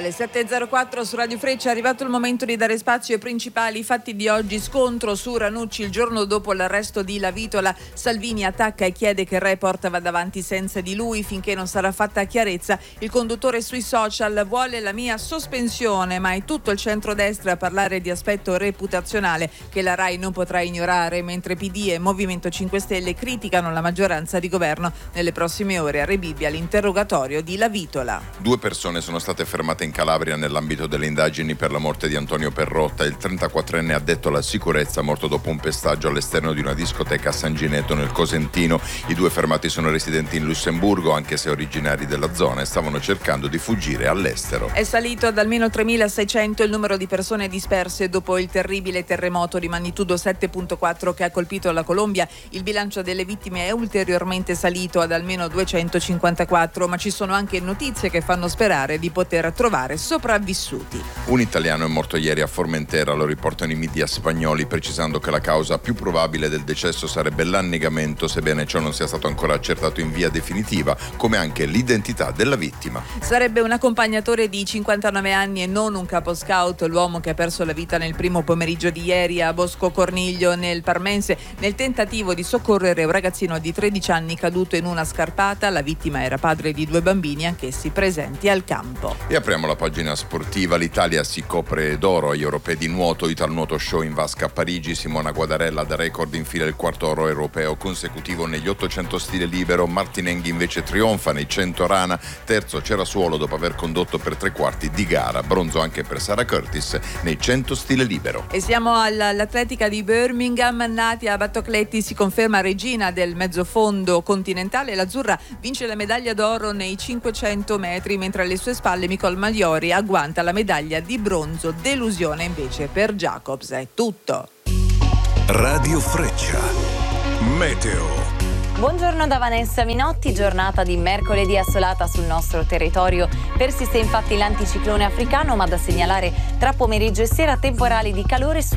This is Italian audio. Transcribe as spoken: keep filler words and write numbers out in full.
Le sette e zero quattro su Radio Freccia, è arrivato il momento di dare spazio ai principali fatti di oggi. Scontro su Ranucci il giorno dopo l'arresto di Lavitola. Salvini attacca e chiede che il report vada avanti senza di lui finché non sarà fatta chiarezza. Il conduttore sui social vuole la mia sospensione, ma è tutto il centrodestra a parlare di aspetto reputazionale che la Rai non potrà ignorare, mentre P D e Movimento cinque Stelle criticano la maggioranza di governo. Nelle prossime ore a Rebibbia l'interrogatorio di Lavitola. Due persone sono state fermate in Calabria nell'ambito delle indagini per la morte di Antonio Perrotta, il trentaquattrenne addetto alla sicurezza morto dopo un pestaggio all'esterno di una discoteca a San Ginetto nel Cosentino. I due fermati sono residenti in Lussemburgo, anche se originari della zona, e stavano cercando di fuggire all'estero. È salito ad almeno tremilaseicento il numero di persone disperse dopo il terribile terremoto di magnitudo sette virgola quattro che ha colpito la Colombia. Il bilancio delle vittime è ulteriormente salito ad almeno duecentocinquantaquattro, ma ci sono anche notizie che fanno sperare di poter trovare sopravvissuti. Un italiano è morto ieri a Formentera, lo riportano i media spagnoli, precisando che la causa più probabile del decesso sarebbe l'annegamento, sebbene ciò non sia stato ancora accertato in via definitiva, come anche l'identità della vittima. Sarebbe un accompagnatore di cinquantanove anni e non un capo scout l'uomo che ha perso la vita nel primo pomeriggio di ieri a Bosco Corniglio nel Parmense nel tentativo di soccorrere un ragazzino di tredici anni caduto in una scarpata. La vittima era padre di due bambini, anch'essi presenti al campo. E apriamo la pagina sportiva. L'Italia si copre d'oro agli europei di nuoto. Ital Nuoto Show in vasca a Parigi. Simona Guadarella da record infila il quarto oro europeo consecutivo negli ottocento stile libero. Martin Enghi invece trionfa nei cento rana. Terzo Cerasuolo dopo aver condotto per tre quarti di gara. Bronzo anche per Sara Curtis nei cento stile libero. E siamo all'atletica di Birmingham. Natia Battocletti si conferma regina del mezzofondo continentale. L'azzurra vince la medaglia d'oro nei cinquecento metri, mentre alle sue spalle Nicole Magliori agguanta la medaglia di bronzo. Delusione invece per Jacobs. È tutto. Radio Freccia. Meteo. Buongiorno da Vanessa Minotti, giornata di mercoledì assolata sul nostro territorio. Persiste infatti l'anticiclone africano, ma da segnalare tra pomeriggio e sera temporali di calore su